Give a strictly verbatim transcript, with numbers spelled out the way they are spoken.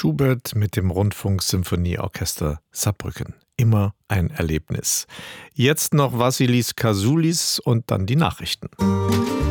Schubert mit dem Rundfunksymphonieorchester Saarbrücken. Immer ein Erlebnis. Jetzt noch Vassilis Kasoulis und dann die Nachrichten.